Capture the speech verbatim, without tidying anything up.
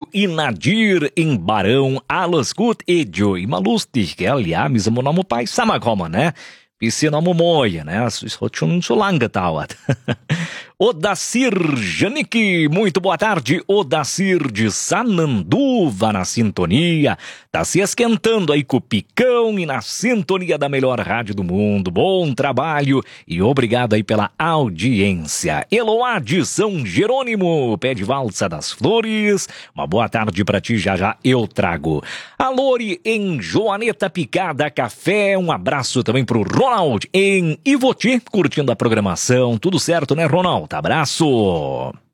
e Nadir em Barão, alles gut, Edio e Malustig, gell? Ja, wir sind noch mal zusammengekommen, ne? Bisschen am Moje, ne? Es hat schon so lange gedauert. Odacir Janik, muito boa tarde. Odacir de Sananduva na sintonia. Tá se esquentando aí com o Picão e na sintonia da melhor rádio do mundo. Bom trabalho e obrigado aí pela audiência. Eloá de São Jerônimo, pé de valsa das flores. Uma boa tarde pra ti, já já eu trago. A Lori em Joaneta Picada Café. Um abraço também pro Ronald em Ivoti, curtindo a programação. Tudo certo, né, Ronald? Abraço!